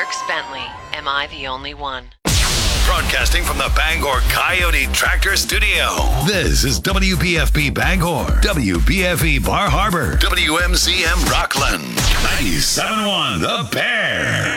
Dierks Bentley. Am I the only one? Broadcasting from the Bangor Coyote Tractor Studio. This is WPFB Bangor, WPFE Bar Harbor, WMCM Rockland, 97.1 The Bear.